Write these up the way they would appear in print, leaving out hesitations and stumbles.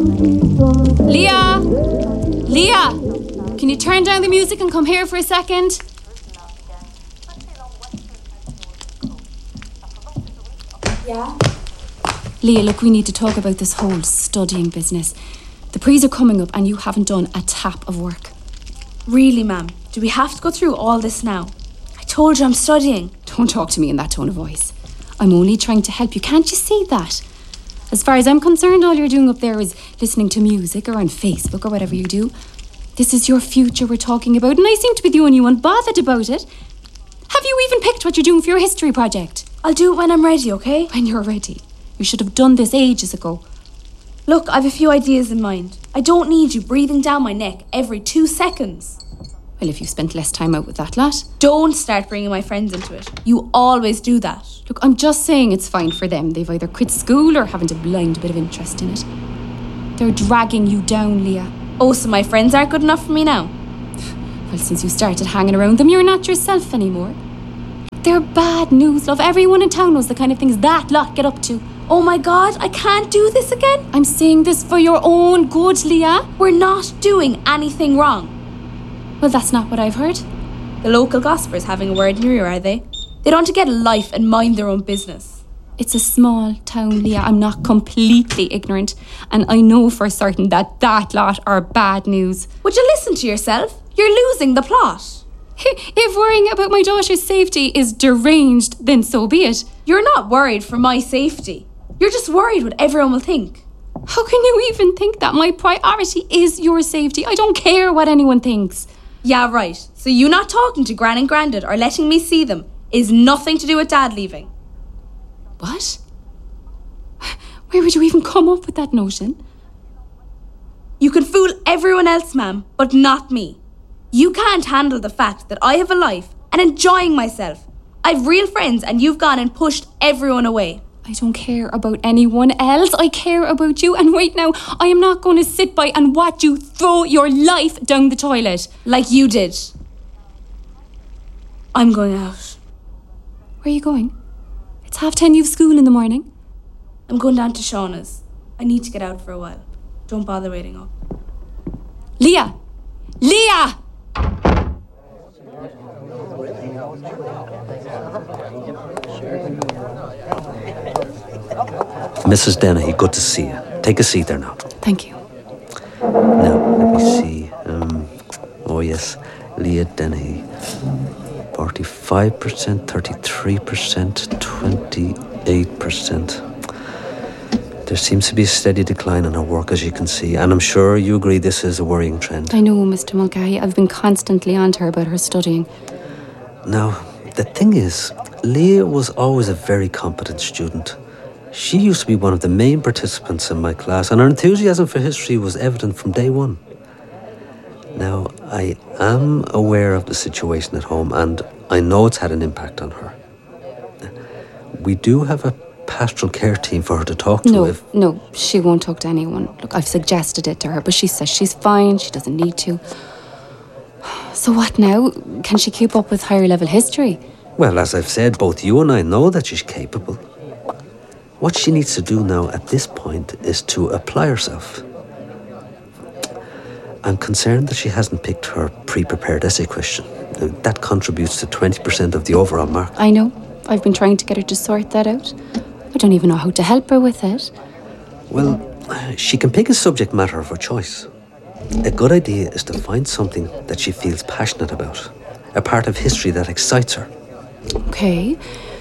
Leah! Leah! Can you turn down the music and come here for a second? Yeah? Leah, look, we need to talk about this whole studying business. The pre's are coming up and you haven't done a tap of work. Really, ma'am? Do we have to go through all this now? I told you I'm studying. Don't talk to me in that tone of voice. I'm only trying to help you. Can't you see that? As far as I'm concerned, all you're doing up there is listening to music or on Facebook or whatever you do. This is your future we're talking about, and I seem to be the only one bothered about it. Have you even picked what you're doing for your history project? I'll do it when I'm ready, okay? When you're ready. You should have done this ages ago. Look, I've a few ideas in mind. I don't need you breathing down my neck every 2 seconds. Well, if you spent less time out with that lot. Don't start bringing my friends into it. You always do that. Look, I'm just saying it's fine for them. They've either quit school or haven't a blind bit of interest in it. They're dragging you down, Leah. Oh, so my friends aren't good enough for me now? Well, since you started hanging around them, you're not yourself anymore. They're bad news, love. Everyone in town knows the kind of things that lot get up to. Oh my God, I can't do this again. I'm saying this for your own good, Leah. We're not doing anything wrong. Well, that's not what I've heard. The local gossipers having a word in your ear, are they? They don't want to get a life and mind their own business. It's a small town, Leah. I'm not completely ignorant. And I know for certain that lot are bad news. Would you listen to yourself? You're losing the plot. If worrying about my daughter's safety is deranged, then so be it. You're not worried for my safety. You're just worried what everyone will think. How can you even think that? My priority is your safety. I don't care what anyone thinks. Yeah, right. So you not talking to Gran and Grandad or letting me see them is nothing to do with Dad leaving. What? Where would you even come up with that notion? You can fool everyone else, ma'am, but not me. You can't handle the fact that I have a life and enjoying myself. I've real friends and you've gone and pushed everyone away. I don't care about anyone else. I care about you. And right now, I am not going to sit by and watch you throw your life down the toilet. Like you did. I'm going out. Where are you going? It's 10:30. You've school in the morning. I'm going down to Shauna's. I need to get out for a while. Don't bother waiting up. Leah! Leah! Mrs. Dennehy, good to see you. Take a seat there now. Thank you. Now, let me see. Oh, yes. Leah Dennehy. 45%, 33%, 28%. There seems to be a steady decline in her work, as you can see, and I'm sure you agree this is a worrying trend. I know, Mr. Mulcahy. I've been constantly on to her about her studying. Now, the thing is, Leah was always a very competent student. She used to be one of the main participants in my class, and her enthusiasm for history was evident from day one. Now, I am aware of the situation at home, and I know it's had an impact on her. We do have a pastoral care team for her to talk to. No, she won't talk to anyone. Look, I've suggested it to her, but she says she's fine, she doesn't need to. So what now? Can she keep up with higher level history? Well, as I've said, both you and I know that she's capable. What she needs to do now at this point is to apply herself. I'm concerned that she hasn't picked her pre-prepared essay question. That contributes to 20% of the overall mark. I know. I've been trying to get her to sort that out. I don't even know how to help her with it. Well, she can pick a subject matter of her choice. A good idea is to find something that she feels passionate about, a part of history that excites her. Okay.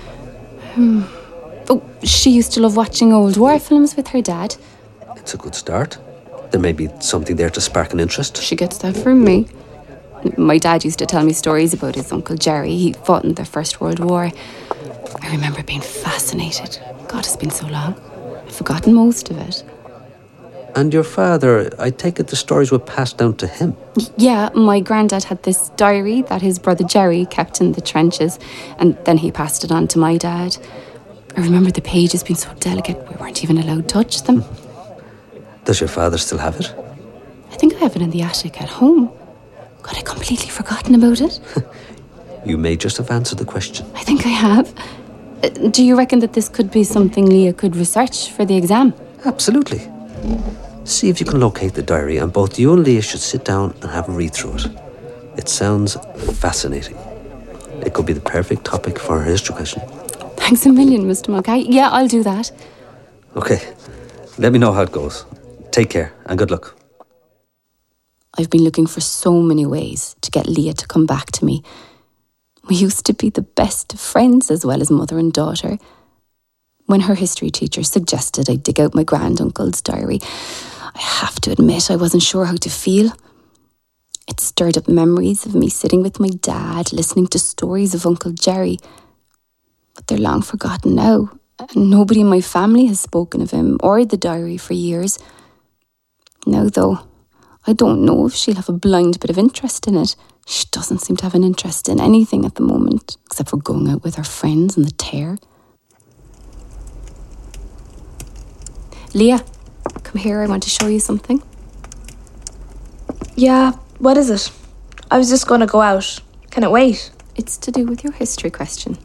Oh, she used to love watching old war films with her dad. It's a good start. There may be something there to spark an interest. She gets that from me. My dad used to tell me stories about his Uncle Jerry. He fought in the First World War. I remember being fascinated. God, it's been so long. I've forgotten most of it. And your father, I take it the stories were passed down to him? Yeah, my granddad had this diary that his brother Jerry kept in the trenches, and then he passed it on to my dad. I remember the pages being so delicate, we weren't even allowed to touch them. Does your father still have it? I think I have it in the attic at home. God, I'd completely forgotten about it. You may just have answered the question. I think I have. Do you reckon that this could be something Leah could research for the exam? Absolutely. See if you can locate the diary, and both you and Leah should sit down and have a read through it. It sounds fascinating. It could be the perfect topic for her history question. Thanks a million, Mr. Mulcahy. Yeah, I'll do that. Okay, let me know how it goes. Take care, and good luck. I've been looking for so many ways to get Leah to come back to me. We used to be the best of friends as well as mother and daughter. When her history teacher suggested I dig out my granduncle's diary, I have to admit I wasn't sure how to feel. It stirred up memories of me sitting with my dad, listening to stories of Uncle Jerry. But they're long forgotten now, and nobody in my family has spoken of him or the diary for years. Now, though, I don't know if she'll have a blind bit of interest in it. She doesn't seem to have an interest in anything at the moment, except for going out with her friends and the tear. Leah, come here, I want to show you something. Yeah, what is it? I was just going to go out. Can it wait? It's to do with your history question.